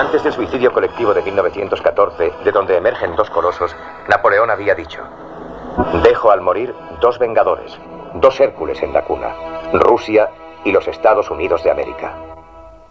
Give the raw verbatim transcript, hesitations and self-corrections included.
Antes del suicidio colectivo de mil novecientos catorce, de donde emergen dos colosos, Napoleón había dicho: dejo al morir dos vengadores, dos Hércules en la cuna, Rusia y los Estados Unidos de América.